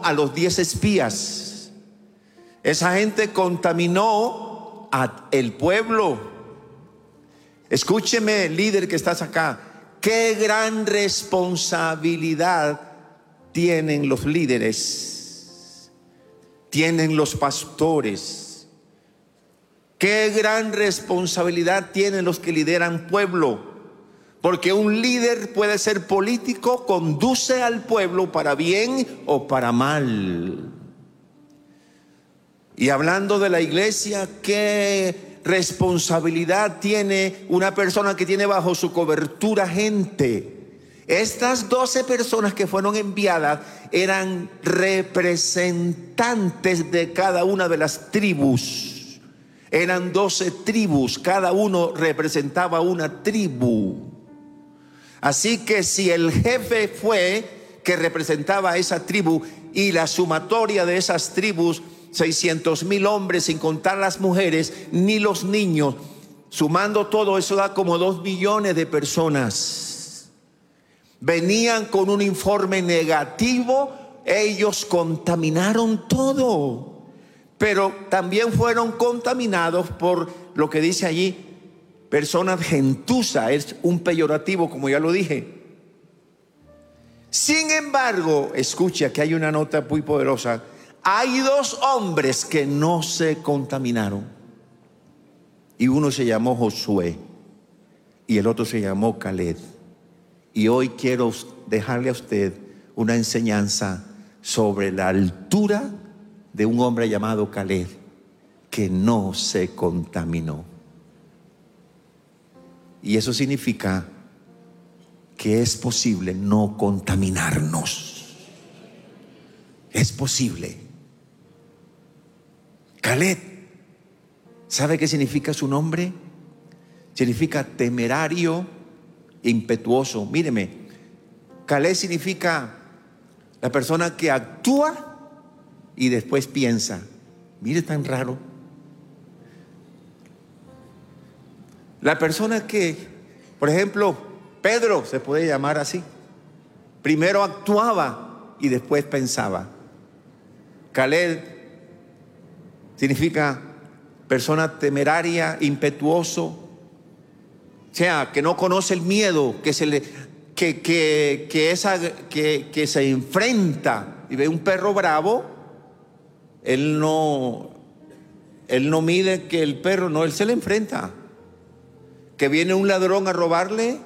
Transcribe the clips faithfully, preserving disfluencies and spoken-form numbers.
a los diez espías. Esa gente contaminó al pueblo. Escúcheme, líder que estás acá, qué gran responsabilidad tienen los líderes, tienen los pastores, qué gran responsabilidad tienen los que lideran pueblo. Porque un líder puede ser político, conduce al pueblo para bien o para mal. Y hablando de la iglesia, ¿qué responsabilidad tiene una persona que tiene bajo su cobertura gente? Estas doce personas que fueron enviadas eran representantes de cada una de las tribus. Eran doce tribus, cada uno representaba una tribu. Así que si el jefe fue que representaba a esa tribu y la sumatoria de esas tribus, seiscientos mil hombres sin contar las mujeres ni los niños, sumando todo eso da como dos millones de personas. Venían con un informe negativo, ellos contaminaron todo, pero también fueron contaminados por lo que dice allí, personas gentuza, es un peyorativo como ya lo dije. Sin embargo, escucha que hay una nota muy poderosa. Hay dos hombres que no se contaminaron. Y uno se llamó Josué y el otro se llamó Caleb. Y hoy quiero dejarle a usted una enseñanza sobre la altura de un hombre llamado Caleb que no se contaminó. Y eso significa que es posible no contaminarnos. Es posible. Caleb, ¿sabe qué significa su nombre? Significa temerario, impetuoso. Míreme, Caleb significa la persona que actúa y después piensa. Mire, tan raro. La persona que, por ejemplo, Pedro se puede llamar así. Primero actuaba y después pensaba. Caleb significa persona temeraria, impetuoso, o sea, que no conoce el miedo, que se le, que, que, que, esa, que, que se enfrenta y ve un perro bravo, él no, él no mide que el perro, no, él se le enfrenta. Que viene un ladrón a robarle.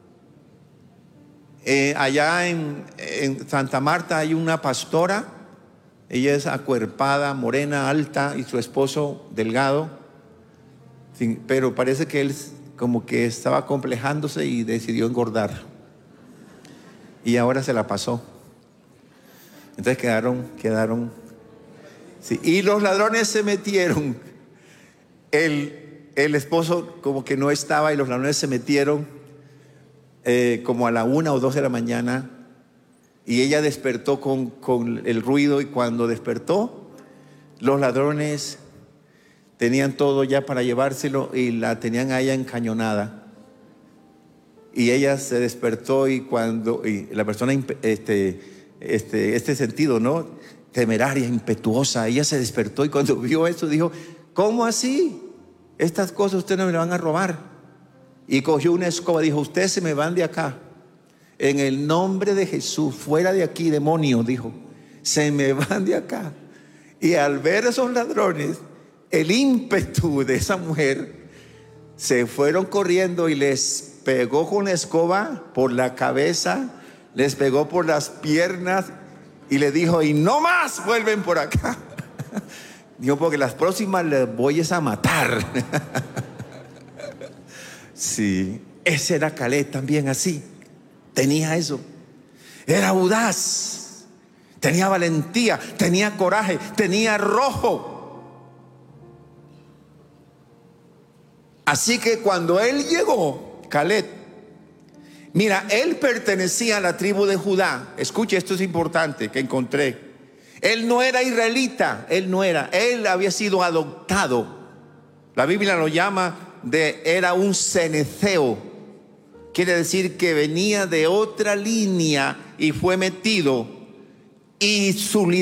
Eh, allá en, en Santa Marta hay una pastora. Ella es acuerpada, morena, alta, y su esposo delgado. Sí, pero parece que él como que estaba complejándose y decidió engordar. Y ahora se la pasó. Entonces quedaron, quedaron. Sí, y los ladrones se metieron. El El esposo como que no estaba y los ladrones se metieron eh, como a la una o dos de la mañana y ella despertó con, con el ruido, y cuando despertó los ladrones tenían todo ya para llevárselo y la tenían a ella encañonada. Y ella se despertó y cuando y la persona este, este, este sentido, ¿no? Temeraria, impetuosa, ella se despertó y cuando vio eso dijo, ¿cómo así? Estas cosas ustedes no me las van a robar. Y cogió una escoba, dijo, ustedes se me van de acá. En el nombre de Jesús, fuera de aquí, demonio, dijo, se me van de acá. Y al ver a esos ladrones, el ímpetu de esa mujer, se fueron corriendo y les pegó con la escoba por la cabeza, les pegó por las piernas y le dijo, y no más vuelven por acá. Dijo, porque las próximas les voy a matar. Sí, ese era Caleb también así. Tenía eso. Era audaz, tenía valentía, tenía coraje, tenía arrojo. Así que cuando él llegó, Caleb, mira, él pertenecía a la tribu de Judá. Escuche, esto es importante que encontré. Él no era israelita, él no era, él había sido adoptado. La Biblia lo llama de, era un ceneceo. Quiere decir que venía de otra línea y fue metido. Y su